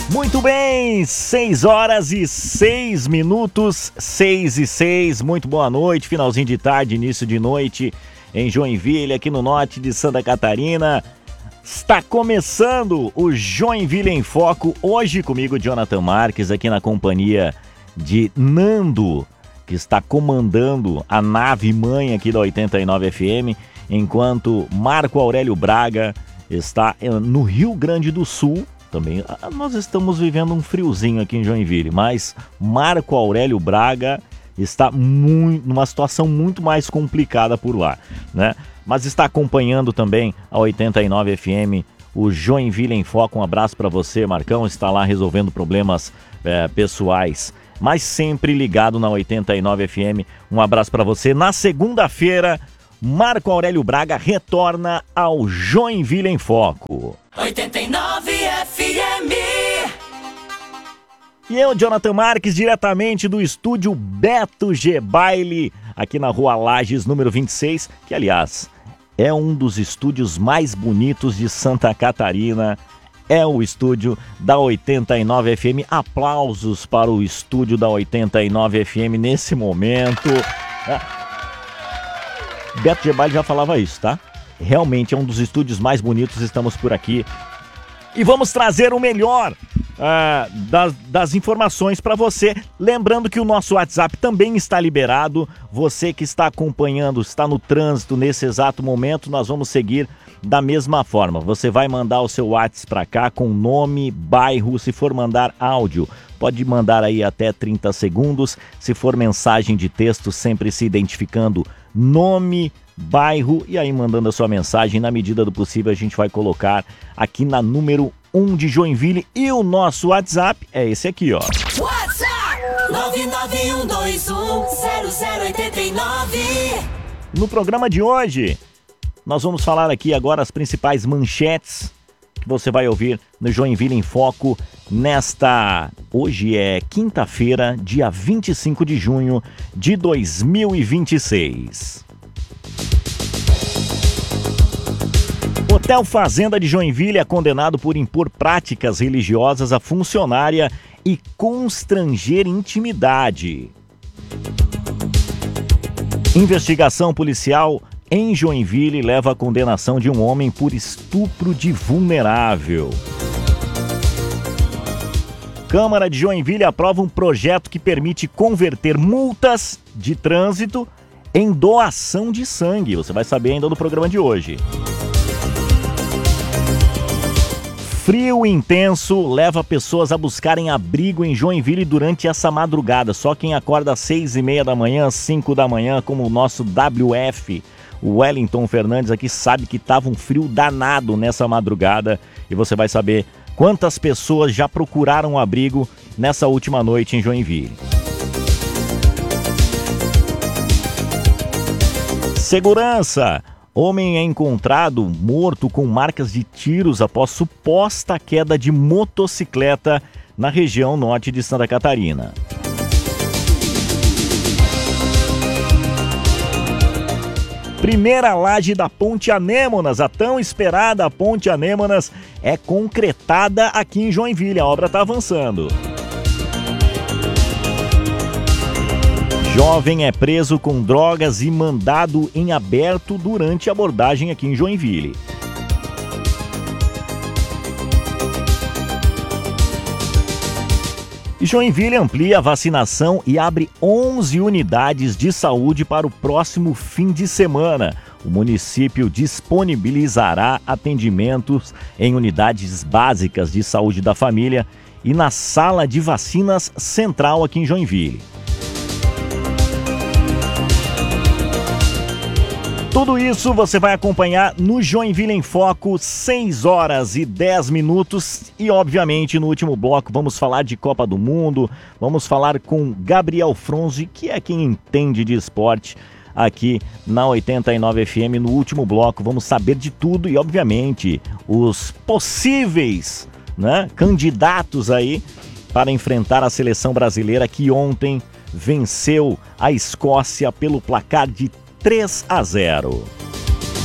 Muito bem, 6h06, 6h06, muito boa noite, finalzinho de tarde, início de noite em Joinville, aqui no norte de Santa Catarina. Está começando o Joinville em Foco, hoje comigo Jonathan Marques, aqui na companhia de Nando, que está comandando a nave mãe aqui da 89 FM, enquanto Marco Aurélio Braga está no Rio Grande do Sul. Também nós estamos vivendo um friozinho aqui em Joinville, mas Marco Aurélio Braga está numa situação muito mais complicada por lá, né? Mas está acompanhando também a 89 FM, o Joinville em Foco. Um abraço para você, Marcão, está lá resolvendo problemas pessoais, mas sempre ligado na 89 FM. Um abraço para você. Na segunda-feira, Marco Aurélio Braga retorna ao Joinville em Foco. 89 FM. E eu, Jonathan Marques, diretamente do estúdio Beto G Baile, aqui na Rua Lages, número 26, que, aliás, é um dos estúdios mais bonitos de Santa Catarina. É o estúdio da 89 FM. Aplausos para o estúdio da 89 FM nesse momento. Beto G Baile já falava isso, tá? Realmente é um dos estúdios mais bonitos, estamos por aqui. E vamos trazer o melhor das informações para você. Lembrando que o nosso WhatsApp também está liberado. Você que está acompanhando, está no trânsito nesse exato momento, nós vamos seguir da mesma forma. Você vai mandar o seu WhatsApp para cá com nome, bairro. Se for mandar áudio, pode mandar aí até 30 segundos. Se for mensagem de texto, sempre se identificando nome, bairro e aí mandando a sua mensagem. Na medida do possível a gente vai colocar aqui na número 1 de Joinville. E o nosso WhatsApp é esse aqui, ó. WhatsApp 991210089. No programa de hoje, nós vamos falar aqui agora as principais manchetes que você vai ouvir no Joinville em Foco hoje é quinta-feira, dia 25 de junho de 2026. Hotel Fazenda de Joinville é condenado por impor práticas religiosas a funcionária e constranger intimidade. Investigação policial em Joinville leva à condenação de um homem por estupro de vulnerável. Câmara de Joinville aprova um projeto que permite converter multas de trânsito em doação de sangue. Você vai saber ainda no programa de hoje. Frio intenso leva pessoas a buscarem abrigo em Joinville durante essa madrugada. Só quem acorda às 6h30 da manhã, 5 da manhã, como o nosso WF, o Wellington Fernandes aqui, sabe que estava um frio danado nessa madrugada. E você vai saber quantas pessoas já procuraram abrigo nessa última noite em Joinville. Segurança. Homem é encontrado morto com marcas de tiros após suposta queda de motocicleta na região norte de Santa Catarina. Primeira laje da Ponte Anêmonas, a tão esperada Ponte Anêmonas, é concretada aqui em Joinville. A obra está avançando. Jovem é preso com drogas e mandado em aberto durante a abordagem aqui em Joinville. Joinville amplia a vacinação e abre 11 unidades de saúde para o próximo fim de semana. O município disponibilizará atendimentos em unidades básicas de saúde da família e na sala de vacinas central aqui em Joinville. Tudo isso você vai acompanhar no Joinville em Foco, 6h10. E, obviamente, no último bloco vamos falar de Copa do Mundo, vamos falar com Gabriel Fronzi, que é quem entende de esporte aqui na 89 FM. No último bloco vamos saber de tudo e, obviamente, os possíveis, candidatos aí para enfrentar a seleção brasileira que ontem venceu a Escócia pelo placar de 3-0.